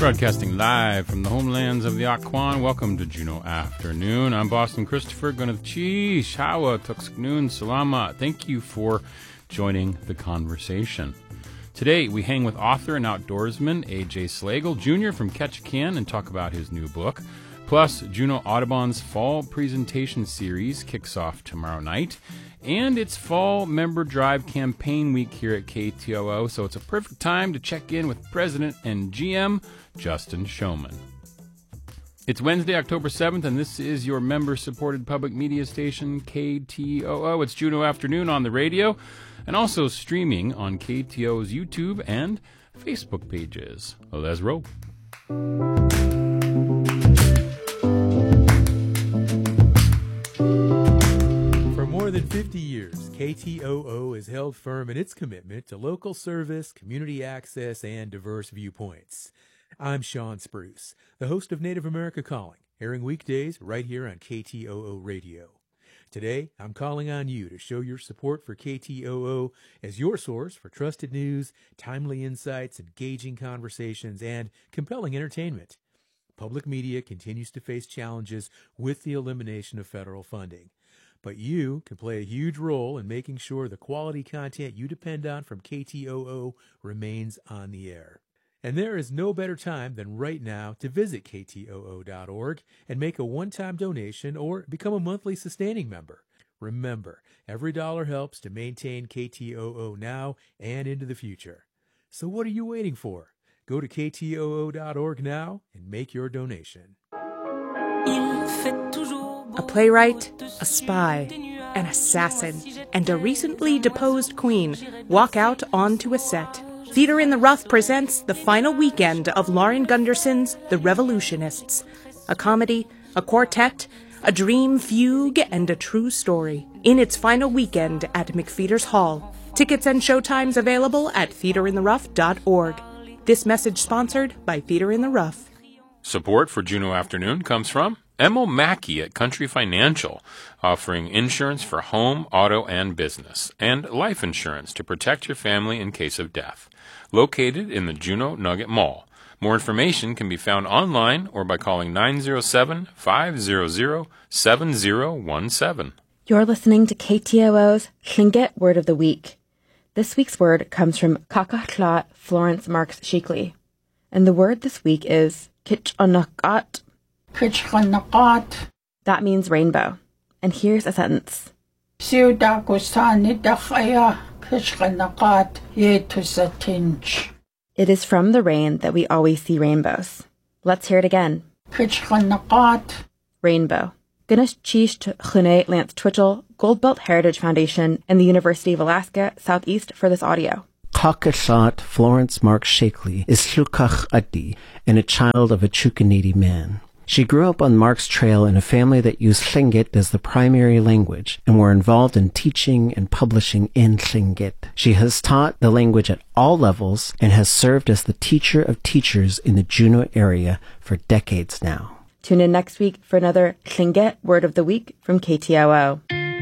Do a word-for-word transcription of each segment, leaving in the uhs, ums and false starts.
Broadcasting live from the homelands of the Aquan. Welcome to Juneau Afternoon. I'm Boston Christopher. Gunath Chish, Hawa, Tuxknoon, Salama. Thank you for joining the conversation. Today, we hang with author and outdoorsman A J Slagle Junior from Ketchikan and talk about his new book. Plus, Juneau Audubon's fall presentation series kicks off tomorrow night. And it's Fall Member Drive Campaign Week here at K T O O, so it's a perfect time to check in with President and G M Justin Schoeman. It's Wednesday, October seventh, and this is your member-supported public media station, K T O O. It's Juneau Afternoon on the radio, and also streaming on K T O O's YouTube and Facebook pages. Let's roll. For more than fifty years, K T O O has held firm in its commitment to local service, community access, and diverse viewpoints. I'm Sean Spruce, the host of Native America Calling, airing weekdays right here on K T O O Radio. Today, I'm calling on you to show your support for K T O O as your source for trusted news, timely insights, engaging conversations, and compelling entertainment. Public media continues to face challenges with the elimination of federal funding. But you can play a huge role in making sure the quality content you depend on from K T O O remains on the air. And there is no better time than right now to visit K T O O dot org and make a one-time donation or become a monthly sustaining member. Remember, every dollar helps to maintain K T O O now and into the future. So what are you waiting for? Go to K T O O dot org now and make your donation. A playwright, a spy, an assassin, and a recently deposed queen walk out onto a set. Theater in the Rough presents the final weekend of Lauren Gunderson's The Revolutionists. A comedy, a quartet, a dream fugue, and a true story. In its final weekend at McFeeters Hall. Tickets and showtimes available at theater in the rough dot org. This message sponsored by Theater in the Rough. Support for Juneau Afternoon comes from Emil Mackey at Country Financial, offering insurance for home, auto, and business, and life insurance to protect your family in case of death. Located in the Juneau Nugget Mall. More information can be found online or by calling nine oh seven, five hundred, seven oh one seven. You're listening to K T O O's Tlingit Word of the Week. This week's word comes from Kakatla Florence Marks Sheikley. And the word this week is Kitchanakat. Kitchanakat. That means rainbow. And here's a sentence. It is from the rain that we always see rainbows. Let's hear it again. Rainbow. Gunath Chish to Chune Lance Twitchell, Goldbelt Heritage Foundation, and the University of Alaska Southeast for this audio. Kakashat Florence Marks Sheikley is Tlukach Adi and a child of a Chukanidi man. She grew up on Marks Trail in a family that used Tlingit as the primary language and were involved in teaching and publishing in Tlingit. She has taught the language at all levels and has served as the teacher of teachers in the Juneau area for decades now. Tune in next week for another Tlingit Word of the Week from K T O O.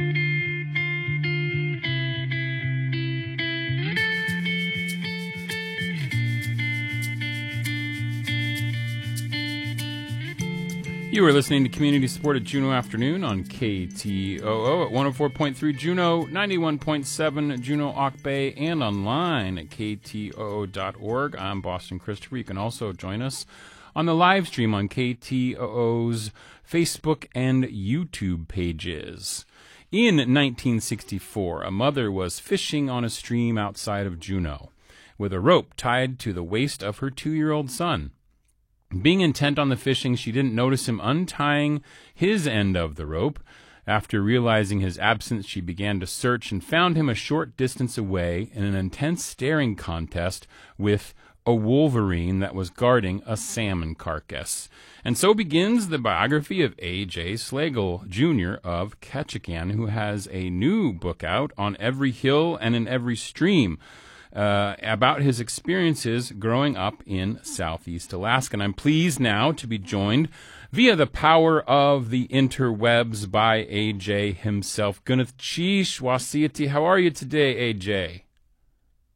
You are listening to community-supported Juneau Afternoon on K T O O at one oh four point three Juneau, ninety-one point seven Juneau Auk Bay, and online at K T O O dot org. I'm Boston Christopher. You can also join us on the live stream on K T O O's Facebook and YouTube pages. In nineteen sixty-four, a mother was fishing on a stream outside of Juneau with a rope tied to the waist of her two-year-old son. Being intent on the fishing, she didn't notice him untying his end of the rope. After realizing his absence, she began to search and found him a short distance away in an intense staring contest with a wolverine that was guarding a salmon carcass. And so begins the biography of A J Slagle Junior of Ketchikan, who has a new book out on every hill and in every stream. Uh, about his experiences growing up in Southeast Alaska. And I'm pleased now to be joined via the power of the interwebs by A J himself. Gunath Chish Wasiati, how are you today, A J?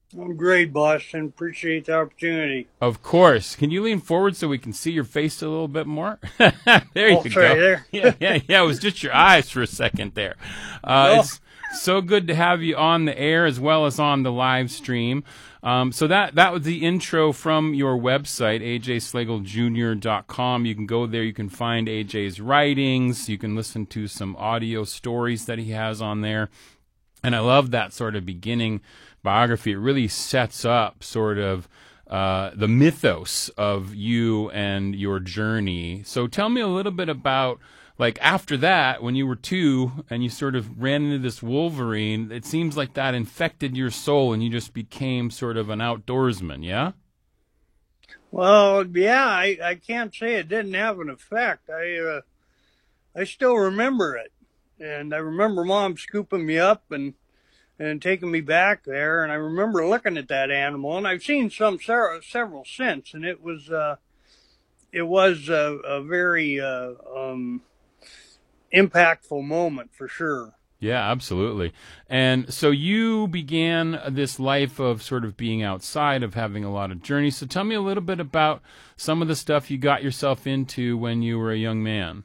I'm great, Boston. Appreciate the opportunity. Of course. Can you lean forward so we can see your face a little bit more? There you Oh, go. sorry, there. yeah, yeah, yeah. It was just your eyes for a second there. Uh, No. It's so good to have you on the air as well as on the live stream. Um, so that that was the intro from your website, A J Slagle Junior dot com. You can go there. You can find A J's writings. You can listen to some audio stories that he has on there. And I love that sort of beginning biography. It really sets up sort of uh, the mythos of you and your journey. So tell me a little bit about, like, after that, when you were two and you sort of ran into this Wolverine, it seems like that infected your soul and you just became sort of an outdoorsman, yeah? Well, yeah, I, I can't say it didn't have an effect. I uh, I still remember it, and I remember Mom scooping me up and and taking me back there, and I remember looking at that animal, and I've seen some several, several since, and it was uh, it was a, a very uh, um, impactful moment for sure. Yeah, absolutely. And so you began this life of sort of being outside, of having a lot of journeys. So tell me a little bit about some of the stuff you got yourself into when you were a young man.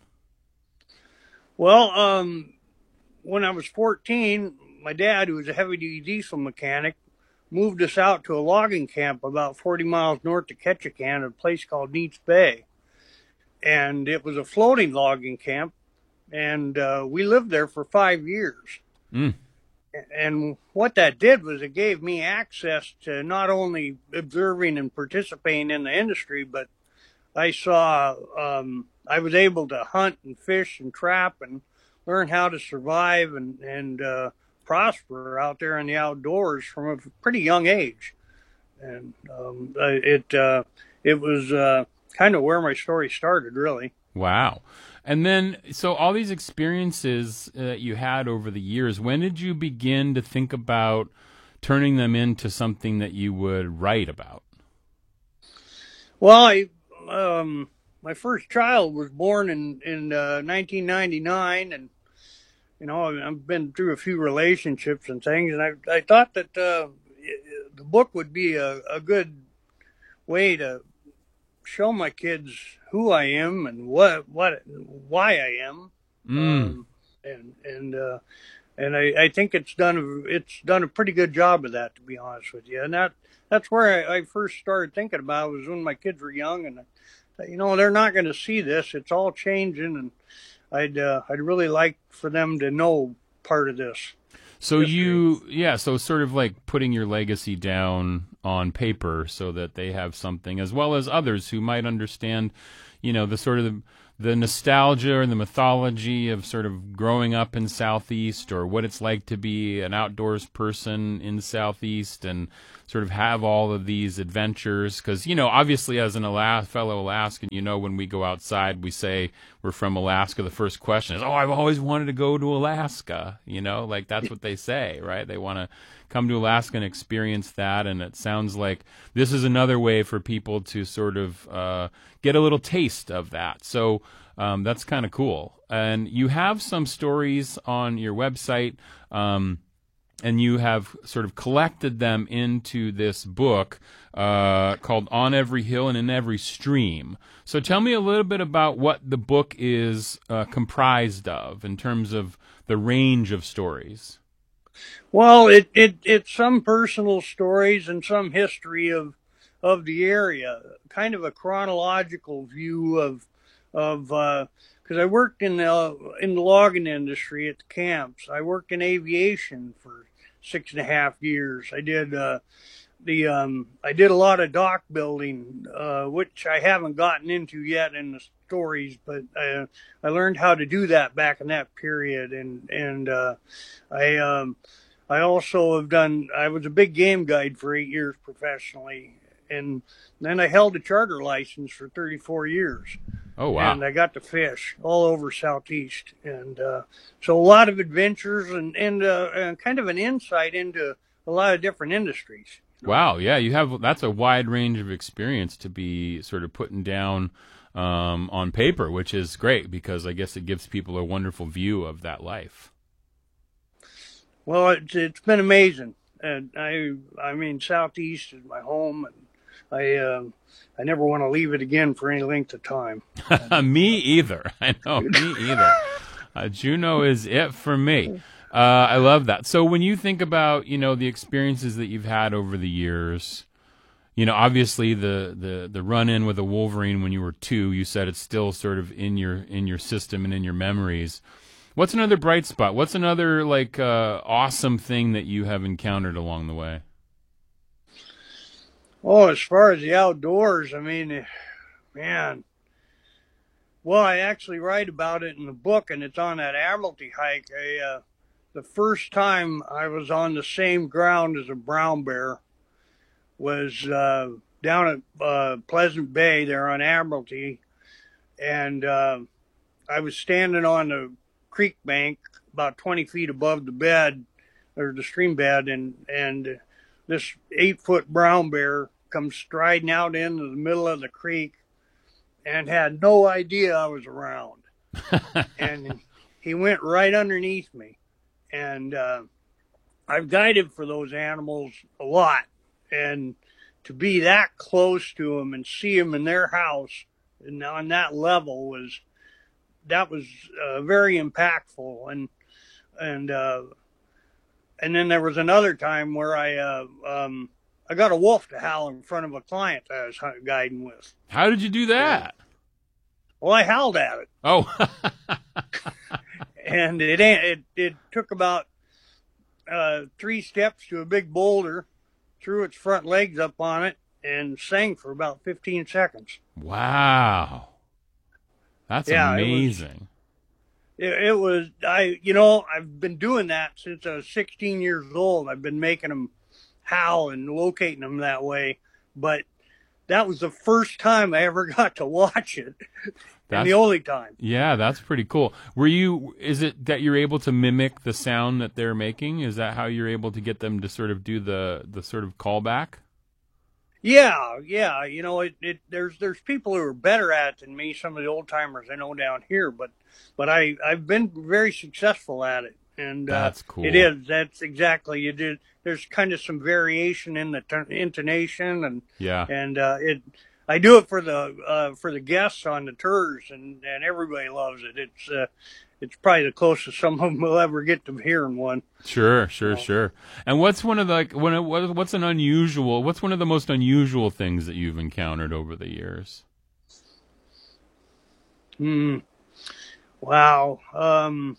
Well, um, when I was fourteen, my dad, who was a heavy-duty diesel mechanic, moved us out to a logging camp about forty miles north of Ketchikan, a place called Neats Bay. And it was a floating logging camp, and uh, we lived there for five years. Mm. And what that did was it gave me access to not only observing and participating in the industry, but I saw, um, I was able to hunt and fish and trap and learn how to survive and, and uh, prosper out there in the outdoors from a pretty young age. And um, it, uh, it was uh, kind of where my story started, really. Wow. And then, so all these experiences uh, that you had over the years, when did you begin to think about turning them into something that you would write about? Well, I, um, my first child was born in, in uh, nineteen ninety-nine, and, you know, I've been through a few relationships and things, and I, I thought that uh, the book would be a, a good way to show my kids who I am and what, what, why I am. Mm. Um, and, and, uh, and I, I think it's done, it's done a pretty good job of that, to be honest with you. And that, that's where I, I first started thinking about it, was when my kids were young, and, you know, they're not going to see this. It's all changing. And I'd, uh, I'd really like for them to know part of this. So you, yeah, so sort of like putting your legacy down on paper so that they have something, as well as others who might understand, you know, the sort of the, the nostalgia and the mythology of sort of growing up in Southeast, or what it's like to be an outdoors person in Southeast and sort of have all of these adventures. Because, you know, obviously as an Alas- fellow Alaskan, you know, when we go outside, we say we're from Alaska. The first question is, oh, I've always wanted to go to Alaska. You know, like that's what they say, right? They want to come to Alaska and experience that. And it sounds like this is another way for people to sort of uh, get a little taste of that. So um, that's kind of cool. And you have some stories on your website, um, and you have sort of collected them into this book uh, called On Every Hill and in Every Stream. So tell me a little bit about what the book is uh, comprised of in terms of the range of stories. Well, it, it, it's some personal stories and some history of, of the area, kind of a chronological view of, of, uh, cause I worked in the, in the logging industry at the camps. I worked in aviation for six and a half years. I did, uh, the, um, I did a lot of dock building, uh, which I haven't gotten into yet in the stories, but I, I learned how to do that back in that period. And, and, uh, I, um, I also have done, I was a big game guide for eight years professionally. And then I held a charter license for thirty-four years. Oh, wow. And I got to fish all over Southeast. And uh, so a lot of adventures and, and, uh, and kind of an insight into a lot of different industries. Wow, yeah, you have, that's a wide range of experience to be sort of putting down um, on paper, which is great because I guess it gives people a wonderful view of that life. Well, it's, it's been amazing. and I I mean Southeast is my home, and I uh, I never want to leave it again for any length of time. Me either. I know, me either. Uh, Juneau is it for me. Uh, I love that. So when you think about, you know, the experiences that you've had over the years, you know, obviously the, the, the run-in with a wolverine when you were two, you said it's still sort of in your in your system and in your memories. What's another bright spot? What's another, like, uh, awesome thing that you have encountered along the way? Oh, as far as the outdoors, I mean, man. Well, I actually write about it in the book, and it's on that Admiralty hike. I, uh, the first time I was on the same ground as a brown bear was uh, down at uh, Pleasant Bay there on Admiralty, and uh, I was standing on the creek bank about twenty feet above the bed, or the stream bed, and, and this eight-foot brown bear comes striding out into the middle of the creek and had no idea I was around. And he went right underneath me. And uh, I've guided for those animals a lot. And to be that close to them and see them in their house and on that level was, that was uh, very impactful. And, and, uh, and then there was another time where I, uh, um, I got a wolf to howl in front of a client that I was guiding with. How did you do that? And, well, I howled at it. Oh. And it, it it took about uh, three steps to a big boulder, threw its front legs up on it, and sang for about fifteen seconds. Wow. That's yeah, amazing. It was, it, it was, I, you know, I've been doing that since I was sixteen years old. I've been making them howl and locating them that way. But that was the first time I ever got to watch it. That's, and the only time. Yeah, that's pretty cool. Were you, is it that you're able to mimic the sound that they're making? Is that how you're able to get them to sort of do the, the sort of callback? Yeah, yeah. You know, it, it there's there's people who are better at it than me, some of the old timers I know down here, but but I, I've been very successful at it. And that's uh, cool. It is. That's exactly. You did. There's kind of some variation in the t- intonation, and yeah, and uh, it. I do it for the uh, for the guests on the tours, and, and everybody loves it. It's uh, it's probably the closest some of them will ever get to hearing one. Sure, sure, so. sure. And what's one of the like one what's an unusual? What's one of the most unusual things that you've encountered over the years? Hmm. Wow. Um.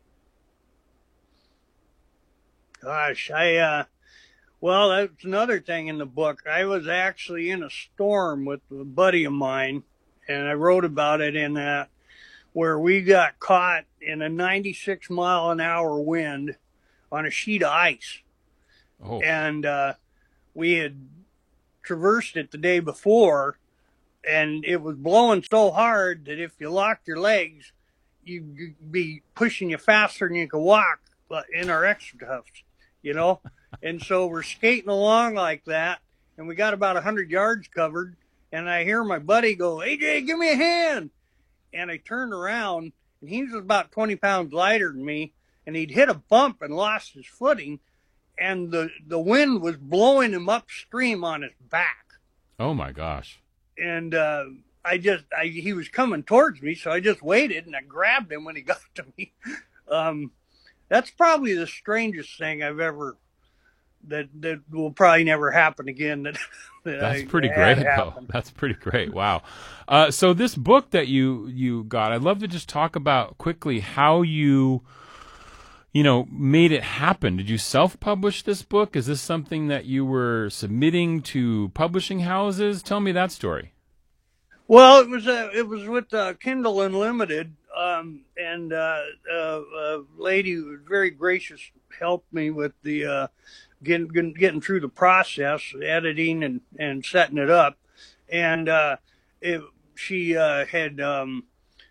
Gosh, I. Uh, Well, that's another thing in the book. I was actually in a storm with a buddy of mine, and I wrote about it in that, where we got caught in a ninety-six mile an hour wind on a sheet of ice. Oh. And uh, we had traversed it the day before, and it was blowing so hard that if you locked your legs, you'd be pushing you faster than you could walk in our extra tufts, you know? And so we're skating along like that, and we got about one hundred yards covered, and I hear my buddy go, A J, give me a hand. And I turned around, and he was about twenty pounds lighter than me, and he'd hit a bump and lost his footing, and the, the wind was blowing him upstream on his back. Oh, my gosh. And uh, I just, I, he was coming towards me, so I just waited, and I grabbed him when he got to me. Um, that's probably the strangest thing I've ever that that will probably never happen again. That, that That's I, pretty had great, happen. though. That's pretty great. Wow. Uh, so this book that you you got, I'd love to just talk about quickly how you, you know, made it happen. Did you self-publish this book? Is this something that you were submitting to publishing houses? Tell me that story. Well, it was a, it was with uh, Kindle Unlimited, um, and uh, uh, a lady who was very gracious helped me with the. Uh, Getting, getting through the process, editing and, and setting it up. And uh, it, she uh, had um,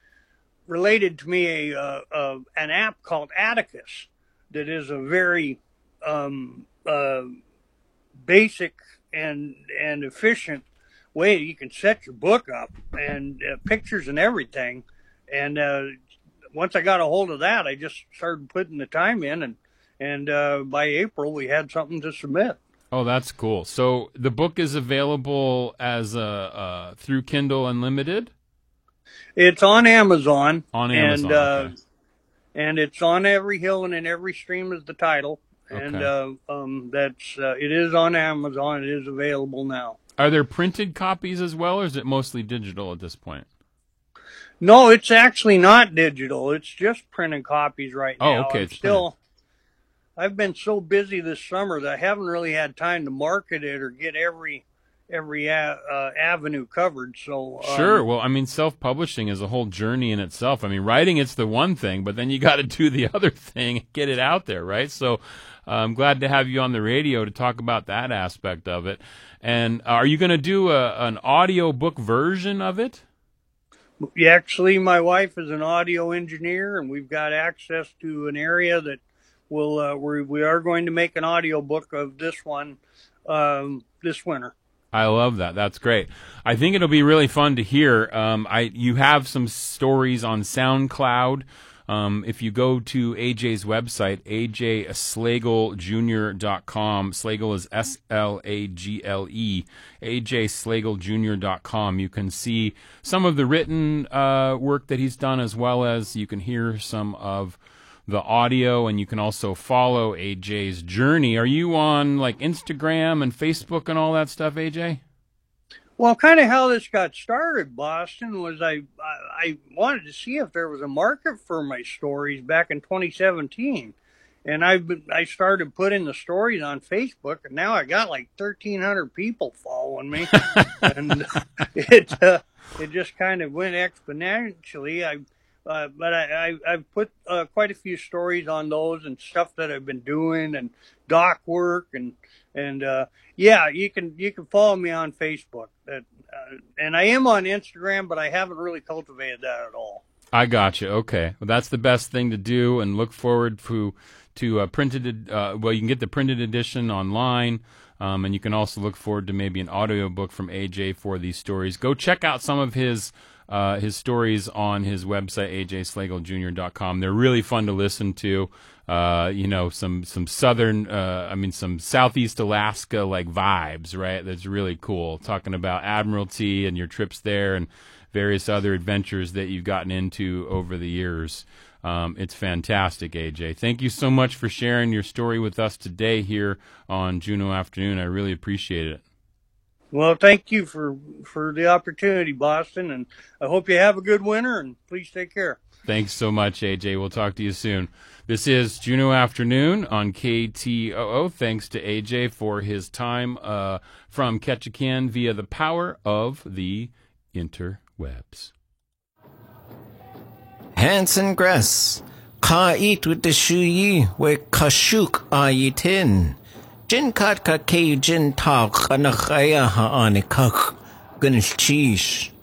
related to me a, uh, uh, an app called Atticus that is a very um, uh, basic and, and efficient way you can set your book up, and uh, pictures and everything. And uh, once I got a hold of that, I just started putting the time in, and and uh, by April we had something to submit. Oh, that's cool. So the book is available as a uh, through Kindle Unlimited? It's on Amazon. On Amazon, and, uh, okay. And it's on every hill and in every stream is the title. Okay. And uh, um, that's uh, it is on Amazon. It is available now. Are there printed copies as well, or is it mostly digital at this point? No, it's actually not digital. It's just printed copies right Oh, now. okay, I'm it's still, I've been so busy this summer that I haven't really had time to market it or get every every uh, uh, avenue covered. So um, Sure. Well, I mean, self-publishing is a whole journey in itself. I mean, writing it's the one thing, but then you got to do the other thing and get it out there, right? So uh, I'm glad to have you on the radio to talk about that aspect of it. And are you going to do a, an audio book version of it? Yeah, actually, my wife is an audio engineer, and we've got access to an area that will uh, we we are going to make an audio book of this one um, this winter. I love that. That's great. I think it'll be really fun to hear. Um, I you have some stories on SoundCloud. Um, if you go to A J's website, A J Slagle Junior dot com, Slagle is S L A G L E, A J Slagle Junior dot com, you can see some of the written uh, work that he's done, as well as you can hear some of the audio, and you can also follow A J's journey. Are you on like Instagram and Facebook and all that stuff, A J? Well, kind of how this got started, Boston, was I, I I wanted to see if there was a market for my stories back in twenty seventeen, and I I started putting the stories on Facebook, and now I got like thirteen hundred people following me, and it uh, it just kind of went exponentially. I Uh, but I, I, I've put uh, quite a few stories on those and stuff that I've been doing and doc work and and uh, yeah, you can you can follow me on Facebook. That, uh, and I am on Instagram, but I haven't really cultivated that at all. I got you. Okay, well, that's the best thing to do, and look forward to to uh, printed. Uh, well, you can get the printed edition online. Um, and you can also look forward to maybe an audio book from A J for these stories. Go check out some of his uh, his stories on his website, A J Slagle Junior dot com. They're really fun to listen to. Uh, you know, some some southern, uh, I mean, some Southeast Alaska like vibes, right? That's really cool. Talking about Admiralty and your trips there and various other adventures that you've gotten into over the years. Um, it's fantastic, A J. Thank you so much for sharing your story with us today here on Juneau Afternoon. I really appreciate it. Well, thank you for, for the opportunity, Boston, and I hope you have a good winter, and please take care. Thanks so much, A J. We'll talk to you soon. This is Juneau Afternoon on K T O O. Thanks to A J for his time uh, from Ketchikan via the power of the interwebs. Hanson Gress, ka eat with the shuyi, we kashuk ayitin. Jin kat ka ke jin tak anachaya ha anikak, gunnish cheese.